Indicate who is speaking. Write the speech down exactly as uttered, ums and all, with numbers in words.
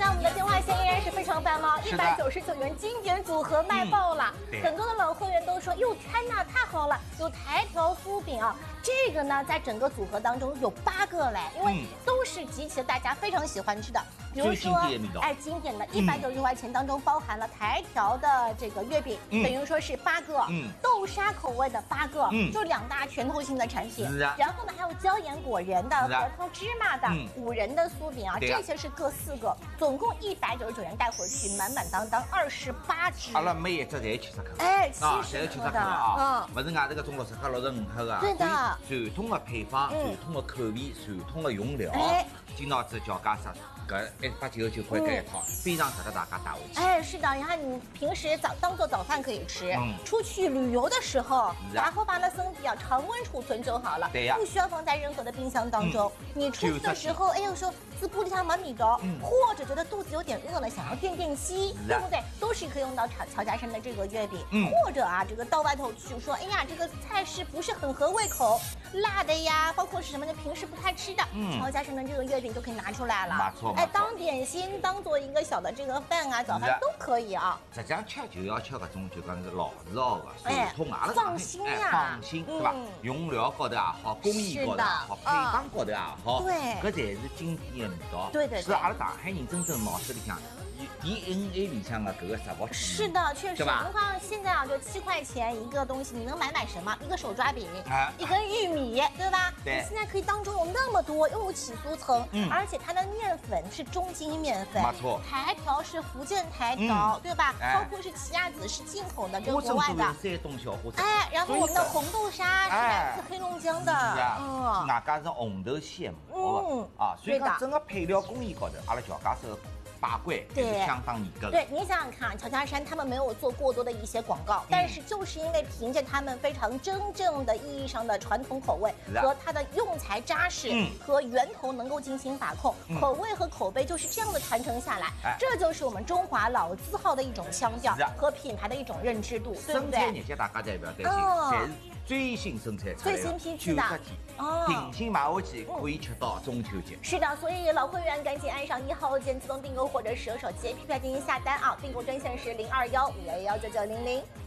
Speaker 1: 我们的电话线依然是非常繁忙，一百九十九元经典组合卖爆了，嗯、很多的老会员都说，哟，天哪，太好了，有台条酥饼啊！这个呢，在整个组合当中有八个嘞，因为都是集齐了大家非常喜欢吃的。 比如说，哎，经典的一百九十块钱当中包含了台条的这个月饼，嗯、等于说是八个，嗯、豆沙口味的八个，嗯、就两大拳头性的产品。啊、然后呢，还有椒盐果仁的、核桃芝麻的、嗯、五仁的酥饼啊，这些是各四个，总共一百九十九元带回去，满满当当二十八只。
Speaker 2: 阿拉每一只侪七十克，
Speaker 1: 哎，七十
Speaker 2: 克的啊，不是俺这个中国食客落任何啊，
Speaker 1: 对的，
Speaker 2: 传统的配方、传统的口味、传统的用料，今朝子叫价啥？ 搿一百九十九块搿一套，非常值得大家带回去。
Speaker 1: 哎，是的，你看你平时早当做早饭可以吃，嗯、出去旅游的时候，然后把那生底啊常温储存就好了，
Speaker 2: 对呀，
Speaker 1: 不需要放在任何的冰箱当中。嗯、你出去的时候，哎，有时候自玻璃上蛮米的，嗯、或者觉得肚子有点饿了，想要垫垫饥，对不对？都是可以用到乔乔家山的这个月饼，嗯、或者啊，这个到外头去说，哎呀，这个菜式不是很合胃口，辣的呀，包括是什么呢？平时不太吃的，嗯、乔家山的这个月饼就可以拿出来了，
Speaker 2: 没错，
Speaker 1: 哎，当点心。 当做一个小的这个饭啊，早饭都可以啊。
Speaker 2: 实际上吃就要吃搿种就讲是老字号的，传统阿拉
Speaker 1: 放心呀，
Speaker 2: 放心对吧？用料高头也好，工艺高头也好，配方高头也好，
Speaker 1: 对，
Speaker 2: 搿才是经典的味道。
Speaker 1: 对对，
Speaker 2: 是阿拉上海人真正脑子里向。 D N A 里向的搿个食物
Speaker 1: 是的，确实。您看现在啊，就七块钱一个东西，你能买买什么？一个手抓饼，啊、一根玉米，对吧？
Speaker 2: 对。
Speaker 1: 你现在可以当中有那么多，又有起酥层，嗯、而且它的面粉是中筋面粉，
Speaker 2: 没错。
Speaker 1: 台条是福建台条，嗯、对吧？哎、包括是奇亚籽是进口的，这个国外的。
Speaker 2: 山东小伙子。
Speaker 1: 哎，然后我们的红豆沙是来自黑龙江的，
Speaker 2: 嗯，外加是红豆馅末，嗯啊，所以讲整个配料工艺高头，阿拉乔家是。 把关对相当严格。
Speaker 1: 对，你想想看，乔家山他们没有做过多的一些广告，嗯、但是就是因为凭借他们非常真正的意义上的传统口味和它的用材扎实、嗯、和源头能够进行把控，嗯、口味和口碑就是这样的传承下来，哎、这就是我们中华老字号的一种腔调和品牌的一种认知度，对不对？
Speaker 2: 生产日节大家才不要担心，侪是最新生产出来的，
Speaker 1: 最新批次的，
Speaker 2: 哦，定心买下去可以吃到中秋节。
Speaker 1: 是的，所以老会员赶紧按上一号键自动订购。 或者是手机 A P P 进行下单啊，订购专线是零二幺五幺幺九九零零。